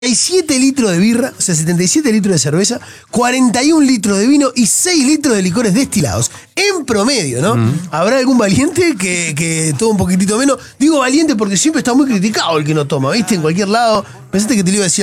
77 litros de birra, o sea, 77 litros de cerveza, 41 litros de vino y 6 litros de licores destilados. En promedio, ¿no? Habrá algún valiente que toma un poquitito menos. Digo valiente porque siempre está muy criticado el que no toma, ¿viste? En cualquier lado. Pensaste que te lo iba a decir